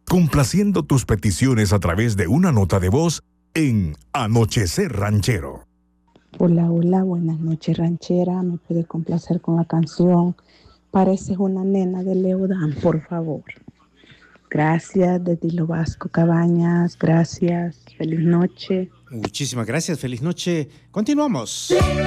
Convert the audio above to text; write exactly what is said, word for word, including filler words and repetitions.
complaciendo tus peticiones a través de una nota de voz en Anochecer Ranchero. Hola, hola, buenas noches, ranchera. ¿Me puede complacer con la canción Pareces una nena de Leodán, por favor? Gracias, de Dilo Vasco Cabañas. Gracias. Feliz noche. Muchísimas gracias. Feliz noche. Continuamos.